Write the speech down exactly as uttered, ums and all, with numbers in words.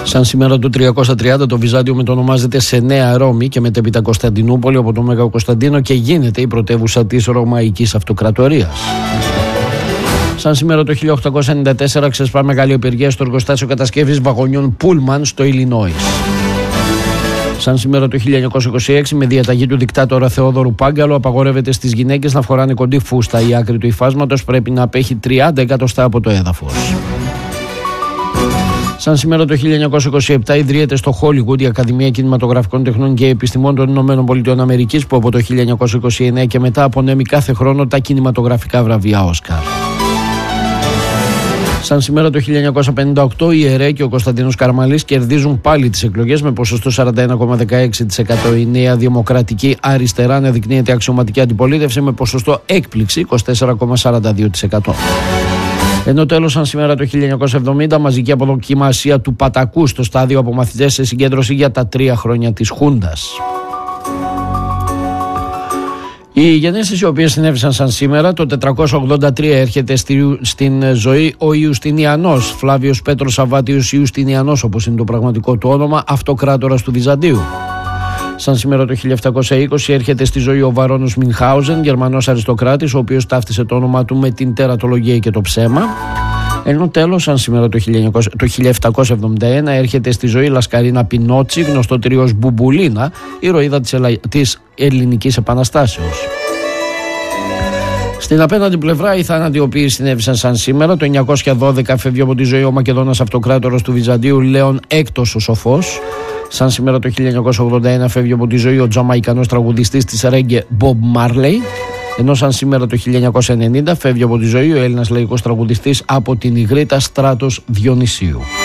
Σαν σήμερα το τριακόσια τριάντα το Βυζάντιο μετονομάζεται σε Νέα Ρώμη και μετέπειτα Κωνσταντινούπολη από τον Μέγα Κωνσταντίνο και γίνεται η πρωτεύουσα της Ρωμαϊκής Αυτοκρατορίας. Σαν σήμερα το χίλια οκτακόσια ενενήντα τέσσερα ξεσπά μεγάλη απεργία στο εργοστάσιο κατασκεύης βαγονιών Πούλμαν στο Illinois. Σαν σήμερα το χίλια εννιακόσια είκοσι έξι, με διαταγή του δικτάτορα Θεόδωρου Πάγκαλο, απαγορεύεται στις γυναίκες να φοράνε κοντή φούστα. Η άκρη του υφάσματος πρέπει να απέχει τριάντα εκατοστά από το έδαφος. Σαν σήμερα το χίλια εννιακόσια είκοσι επτά ιδρύεται στο Χόλιγουντ η Ακαδημία Κινηματογραφικών Τεχνών και Επιστημών των Ηνωμένων Πολιτειών Αμερικής, που από το χίλια εννιακόσια είκοσι εννέα και μετά απονέμει κάθε χρόνο τα κινηματογραφικά βραβεία Όσκαρ. Σαν σήμερα το χίλια εννιακόσια πενήντα οκτώ η ΕΡΕ και ο Κωνσταντίνος Καραμαλής κερδίζουν πάλι τις εκλογές με ποσοστό σαράντα ένα κόμμα δεκαέξι τοις εκατό. Η Νέα Δημοκρατική Αριστερά αναδεικνύεται αξιωματική αντιπολίτευση με ποσοστό έκπληξη είκοσι τέσσερα κόμμα σαράντα δύο τοις εκατό. Ενώ τέλος, σαν σήμερα το χίλια εννιακόσια εβδομήντα, μαζική αποδοκιμασία του Πατακού στο στάδιο από μαθητές σε συγκέντρωση για τα τρία χρόνια της Χούντας. Οι γενέσεις οι οποίες συνέβησαν σαν σήμερα, το τετρακόσια ογδόντα τρία έρχεται στη, στην ζωή ο Ιουστινιανός, Φλάβιος Πέτρος Σαββάτιος Ιουστινιανός όπως είναι το πραγματικό του όνομα, αυτοκράτορας του Βυζαντίου. Σαν σήμερα το χίλια επτακόσια είκοσι έρχεται στη ζωή ο Βαρόνος Μινχάουζεν, Γερμανός αριστοκράτης, ο οποίος ταύτισε το όνομα του με την τερατολογία και το ψέμα. Ενώ τέλος, σαν σήμερα το χίλια επτακόσια εβδομήντα ένα έρχεται στη ζωή Λασκαρίνα Πινότσι, γνωστότερη ως Μπουμπουλίνα, ηρωίδα της, Ελλα... της Ελληνικής Επαναστάσεως. Στην απέναντι πλευρά οι θάνατοι οι οποίοι συνέβησαν σαν σήμερα, το εννιακόσια δώδεκα φεύγει από τη ζωή ο Μακεδόνας αυτοκράτορας του Βυζαντίου Λέων Έκτος ο Σοφός. Σαν σήμερα το χίλια εννιακόσια ογδόντα ένα φεύγει από τη ζωή ο Τζαμαϊκανός τραγουδιστής της ρέγγε Μπομπ Μάρλεϊ. Ενώ σαν σήμερα το χίλια εννιακόσια ενενήντα φεύγει από τη ζωή ο Έλληνας λαϊκός τραγουδιστής από την Ιγρήτα Στράτος Διονυσίου.